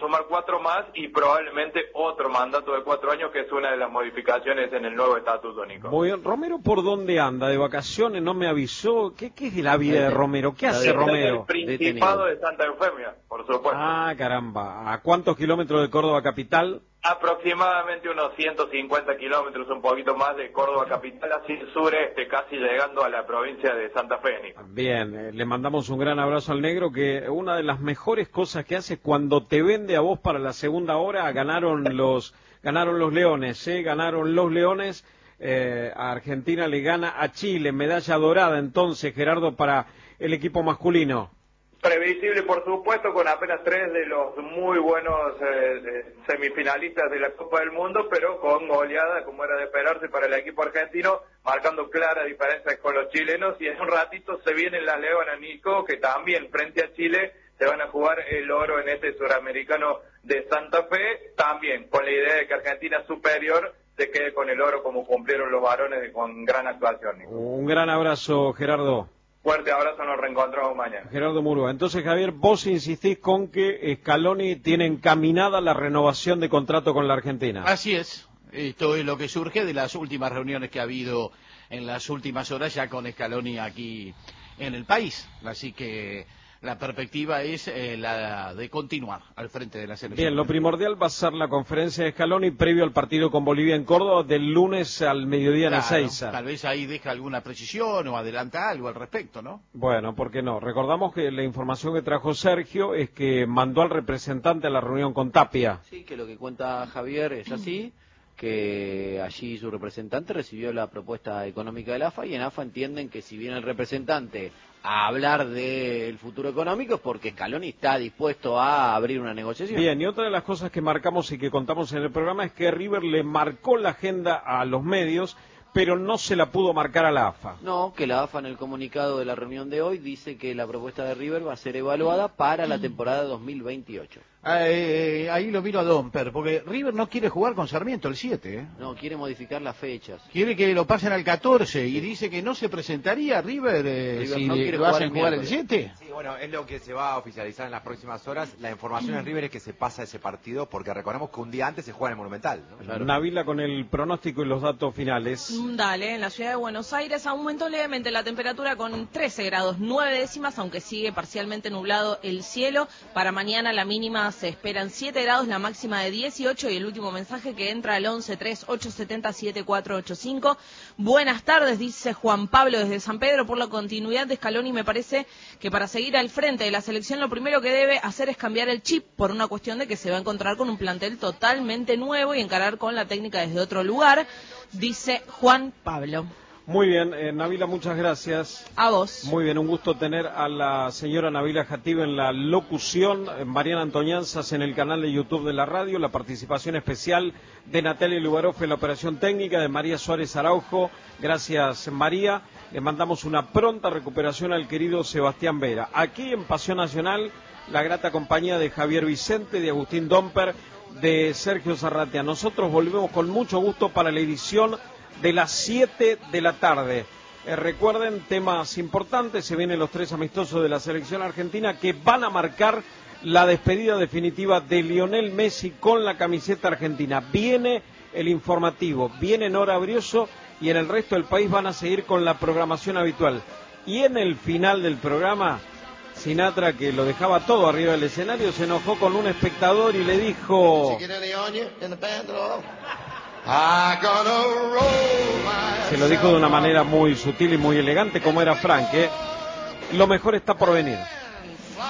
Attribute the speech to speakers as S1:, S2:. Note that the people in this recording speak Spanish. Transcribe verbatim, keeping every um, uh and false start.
S1: sumar cuatro más y probablemente otro mandato de cuatro años, que es una de las modificaciones en el nuevo estatuto, Nico.
S2: Muy bien. ¿Romero por dónde anda? ¿De vacaciones? ¿No me avisó? ¿Qué, qué es de la vida de Romero? ¿Qué hace Romero?
S1: El Principado de Santa Eufemia, por supuesto.
S2: Ah, caramba. ¿A cuántos kilómetros de Córdoba capital?
S1: Aproximadamente unos ciento cincuenta kilómetros, un poquito más, de Córdoba capital hacia el sureste, casi llegando a la provincia de Santa Fe, Nico.
S2: Bien, eh, le mandamos un gran abrazo al negro, que una de las mejores cosas que hace cuando te vende a vos para la segunda hora. Ganaron los ganaron los Leones, ¿eh? Ganaron los Leones, eh, a Argentina le gana a Chile, medalla dorada entonces, Gerardo, para el equipo masculino.
S1: Previsible, por supuesto, con apenas tres de los muy buenos eh, semifinalistas de la Copa del Mundo, pero con goleada, como era de esperarse para el equipo argentino, marcando claras diferencias con los chilenos, y en un ratito se vienen las Leonas, Nico, que también frente a Chile se van a jugar el oro en este suramericano de Santa Fe, también con la idea de que Argentina superior se quede con el oro, como cumplieron los varones con gran actuación, Nico.
S2: Un gran abrazo, Gerardo.
S1: Fuerte abrazo, nos reencontramos mañana.
S2: Gerardo Murúa. Entonces, Javier, vos insistís con que Scaloni tiene encaminada la renovación de contrato con la Argentina.
S3: Así es. Esto es lo que surge de las últimas reuniones que ha habido en las últimas horas ya con Scaloni aquí en el país. Así que la perspectiva es eh, la de continuar al frente de la selección.
S2: Bien, lo primordial va a ser la conferencia de Scaloni previo al partido con Bolivia en Córdoba del lunes al mediodía en
S3: Claro,
S2: Ezeiza.
S3: Tal vez ahí deja alguna precisión o adelanta algo al respecto, ¿no?
S2: Bueno, ¿por qué no? Recordamos que la información que trajo Sergio es que mandó al representante a la reunión con Tapia.
S4: Sí, que lo que cuenta Javier es así, que allí su representante recibió la propuesta económica del A F A, y en A F A entienden que si viene el representante a hablar del futuro económico es porque Scaloni está dispuesto a abrir una negociación.
S2: Bien, y otra de las cosas que marcamos y que contamos en el programa es que River le marcó la agenda a los medios, pero no se la pudo marcar a la A F A.
S4: No, que la A F A en el comunicado de la reunión de hoy dice que la propuesta de River va a ser evaluada para la temporada dos mil veintiocho.
S3: Eh, ahí lo miro a Domper, porque River no quiere jugar con Sarmiento el siete. ¿eh?
S4: No, quiere modificar las fechas.
S3: Quiere que lo pasen al catorce y dice que no se presentaría River, eh,
S4: River
S3: si
S4: no
S3: le-
S4: quiere
S3: lo
S4: jugar
S3: hacen
S4: el
S3: jugar el
S4: miércoles.
S3: siete.
S5: Sí, bueno, es lo que se va a oficializar en las próximas horas. La información en River es que se pasa ese partido, porque recordemos que un día antes se juega en el Monumental, ¿no?
S4: Claro.
S2: Navila con el pronóstico y los datos finales.
S6: Dale, en la ciudad de Buenos Aires aumentó levemente la temperatura con trece grados nueve décimas, aunque sigue parcialmente nublado el cielo. Para mañana la mínima se esperan siete grados, la máxima de dieciocho, y el último mensaje que entra al once tres ocho siete cero siete cuatro ocho cinco. Buenas tardes, dice Juan Pablo desde San Pedro. Por la continuidad de Scaloni, me parece que para seguir al frente de la selección lo primero que debe hacer es cambiar el chip, por una cuestión de que se va a encontrar con un plantel totalmente nuevo y encarar con la técnica desde otro lugar, dice Juan Pablo.
S2: Muy bien, eh, Navila, muchas gracias.
S6: A vos.
S2: Muy bien, un gusto tener a la señora Navila Jatib en la locución, eh, Mariana Antoñanzas en el canal de YouTube de la radio, la participación especial de Natalia Lugaroff en la operación técnica, de María Suárez Araujo. Gracias, María. Le mandamos una pronta recuperación al querido Sebastián Vera. Aquí en Pasión Nacional, la grata compañía de Javier Vicente, de Agustín Domper, de Sergio Zarratea. Nosotros volvemos con mucho gusto para la edición de las siete de la tarde. Eh, recuerden, temas importantes, se vienen los tres amistosos de la selección argentina que van a marcar la despedida definitiva de Lionel Messi con la camiseta argentina. Viene el informativo, viene Nora Brioso, y en el resto del país van a seguir con la programación habitual. Y en el final del programa, Sinatra, que lo dejaba todo arriba del escenario, se enojó con un espectador y le dijo... Se lo dijo de una manera muy sutil y muy elegante, como era Frank, ¿eh? Lo mejor está por venir.